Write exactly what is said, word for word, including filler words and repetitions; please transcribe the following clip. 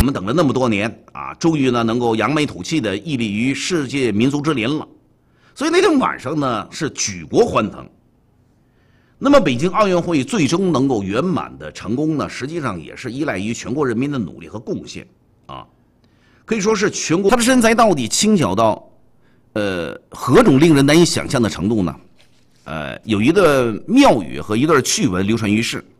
们等了那么多年啊，终于呢能够扬眉吐气的屹立于世界民族之林了。所以那天晚上呢是举国欢腾。那么北京奥运会最终能够圆满的成功呢，实际上也是依赖于全国人民的努力和贡献啊，可以说是全国他的身材到底轻巧到，呃何种令人难以想象的程度呢？呃，有一个妙语和一段趣闻流传于世。